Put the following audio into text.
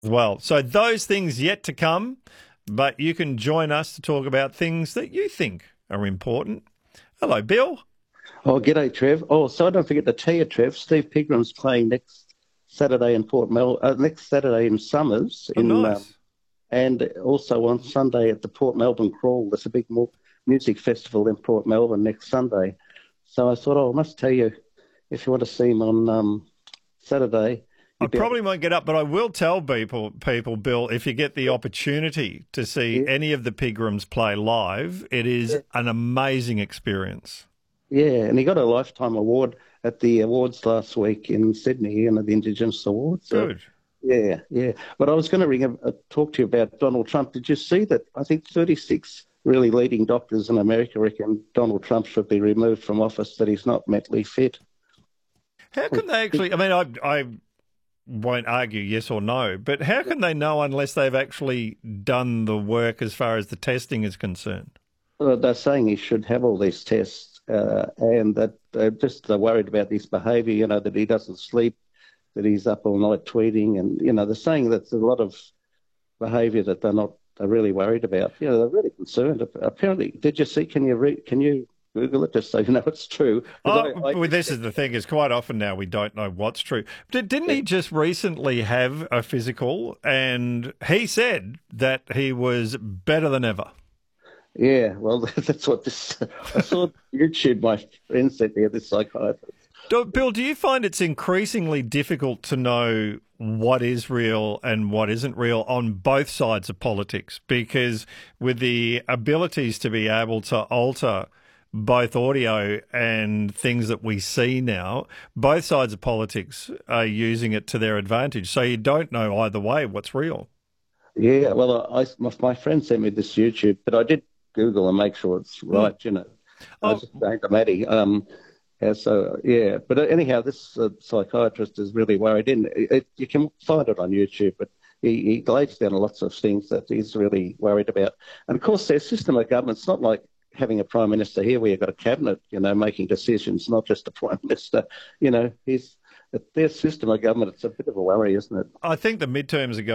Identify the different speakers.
Speaker 1: as well. So those things yet to come, but you can join us to talk about things that you think are important. Hello, Bill.
Speaker 2: Oh, g'day, Trev. Oh, so don't forget to tell you, Trev, Steve Pigram's playing next Saturday in next Saturday in Summers,
Speaker 1: Oh, nice.
Speaker 2: and also on Sunday at the Port Melbourne Crawl. There's a big music festival in Port Melbourne next Sunday. So I thought, oh, I must tell you, if you want to see him on Saturday,
Speaker 1: I
Speaker 2: you'd be able
Speaker 1: probably won't get up, but I will tell people, Bill, if you get the opportunity to see
Speaker 2: to,
Speaker 1: any of the Pigrams play live, it is
Speaker 2: yeah,
Speaker 1: an amazing experience.
Speaker 2: yeah, and he got a lifetime award at the awards last week in Sydney, the Indigenous Awards. So
Speaker 1: Good.
Speaker 2: yeah, yeah. But I was going to talk to you about Donald Trump. Did you see that? I think 36 really leading doctors in America reckon Donald Trump should be removed from office, that he's not mentally fit.
Speaker 1: How can they actually? I mean, I won't argue yes or no, but how can they know unless they've actually done the work as far as the testing is concerned?
Speaker 2: They're saying he should have all these tests, and that they're worried about his behaviour, that he doesn't sleep, that he's up all night tweeting, and, they're saying that there's a lot of behaviour that they're really worried about. They're really concerned. Apparently, did you see, can you Google it just so you know it's true?
Speaker 1: Oh,
Speaker 2: Because I
Speaker 1: well,
Speaker 2: just
Speaker 1: this is the thing, is quite often now we don't know what's true. Didn't he just recently have a physical and he said that he was better than ever?
Speaker 2: Yeah, well, that's what this. I saw on YouTube. My friend said there, this psychiatrist.
Speaker 1: Bill, do you find it's increasingly difficult to know what is real and what isn't real on both sides of politics? Because with the abilities to be able to alter both audio and things that we see now, both sides of politics are using it to their advantage. So you don't know either way what's real.
Speaker 2: Yeah, well, my friend sent me this YouTube, but I did Google and make sure it's
Speaker 1: Hmm.
Speaker 2: right. I was
Speaker 1: Oh,
Speaker 2: just saying to Maddie. Yeah, so yeah, but anyhow, this psychiatrist is really worried. You can find it on YouTube, but he lays down lots of things that he's really worried about. And of course, their system of government's not like having a prime minister here, where you've got a cabinet, making decisions, not just a prime minister. He's their system of government. It's a bit of a worry, isn't it?
Speaker 1: I think the midterms are